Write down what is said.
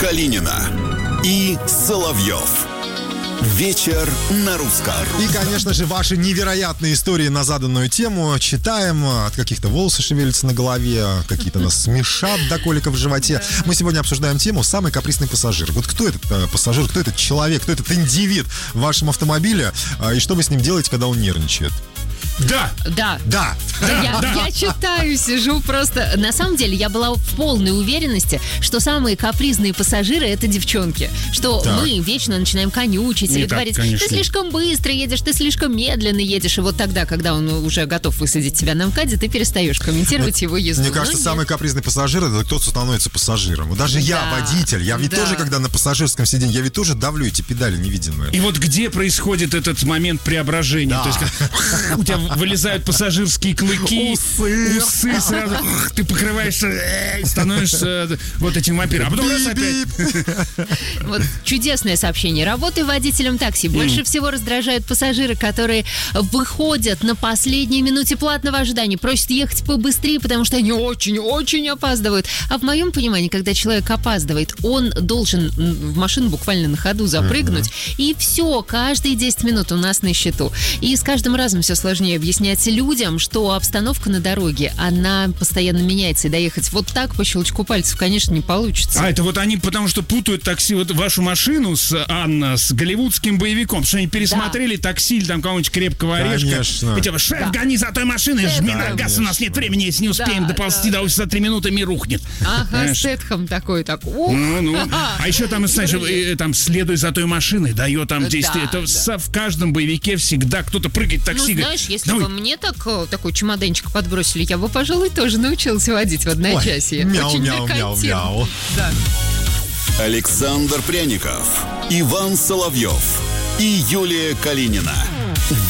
Калинина и Соловьев. Вечер на русском. И, конечно же, ваши невероятные истории на заданную тему читаем. От каких-то волосы шевелятся на голове, какие-то нас смешат до колика в животе. Мы сегодня обсуждаем тему «Самый капризный пассажир». Вот кто этот пассажир, кто этот человек, кто этот индивид в вашем автомобиле, и что вы с ним делаете, когда он нервничает? Да. Я читаю, сижу просто. На самом деле, я была в полной уверенности, что самые капризные пассажиры — это девчонки. Что мы вечно начинаем конючить или говорить: ты слишком быстро едешь, ты слишком медленно едешь. И вот тогда, когда он уже готов высадить тебя на МКАДе, ты перестаешь комментировать его езду. Мне кажется, самый капризный пассажир — это кто-то становится пассажиром. Вот даже я, водитель, я ведь тоже, когда на пассажирском сиденье, я ведь тоже давлю эти педали невидимые. И вот где происходит этот момент преображения? То есть, у тебя вылезают пассажирские клыки, усы сразу, ты покрываешься, становишься вот этим вампиром. А потом раз опять. Вот чудесное сообщение. Работай водителем такси. Больше всего раздражают пассажиры, которые выходят на последней минуте платного ожидания, просят ехать побыстрее, потому что они очень-очень опаздывают. А в моем понимании, когда человек опаздывает, он должен в машину буквально на ходу запрыгнуть, и все, каждые 10 минут у нас на счету. И с каждым разом все сложнее объяснять людям, что обстановка на дороге, она постоянно меняется, и доехать вот так по щелчку пальцев, конечно, не получится. А это вот они потому что путают такси, вот вашу машину с голливудским боевиком, потому что они пересмотрели такси или там кого-нибудь крепкого орешка. Конечно. И типа: шеф, гони за той машиной, жми на газ, у нас нет времени, если не успеем доползти до офиса 3 минуты, мир рухнет. Ага, Стэтхэм такой, так. А еще там, знаешь, там следуй за той машиной, дает там действие. Это в каждом боевике всегда кто-то прыгает в такси. Ну, знаешь, если бы мне такой чемоданчик подбросили, я бы, пожалуй, тоже научилась водить в одночасье. Мяу-мяу-мяу-мяу. Да. Александр Пряников, Иван Соловьев и Юлия Калинина.